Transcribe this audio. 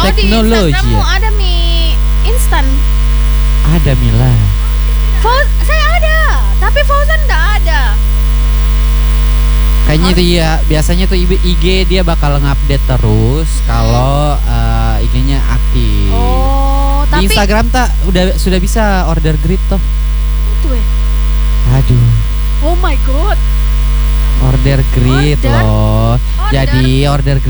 teknologi. Di Instagrammu ada mie instan. Ada Mila. Saya ada, tapi Fauzan nggak ada. Kayaknya itu ya, biasanya tuh IG dia bakal ngupdate terus kalau IG-nya aktif. Oh, Di tapi Instagram sudah bisa order grid toh. itu Aduh, oh my god. order grid Order? loh. Order? Jadi order grid